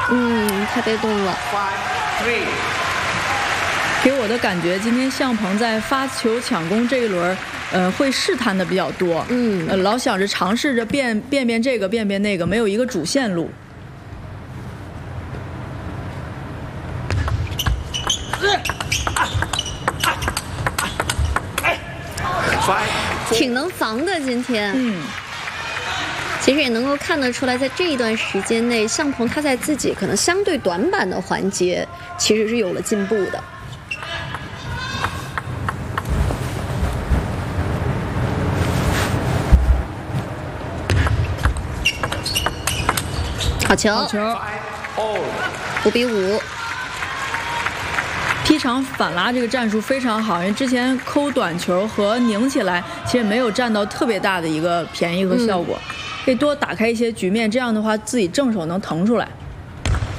太被动了。 给我的感觉，今天向鹏在发球抢攻这一轮，会试探的比较多，老想着尝试着变这个变那个，没有一个主线路。 挺能防的今天。其实也能够看得出来，在这一段时间内，向鹏他在自己可能相对短板的环节，其实是有了进步的。好球！5比5。 劈长反拉这个战术非常好，因为之前抠短球和拧起来，其实没有占到特别大的一个便宜和效果，可以多打开一些局面，这样的话自己正手能腾出来。